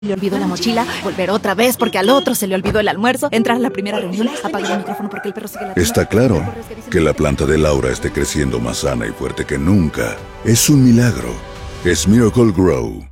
le olvidó la mochila, volver otra vez porque al otro se le olvidó el almuerzo, entrar a la primera reunión, apagar el micrófono porque el perro sigue la... Está claro que la planta de Laura esté creciendo más sana y fuerte que nunca. Es un milagro. Es Miracle-Gro.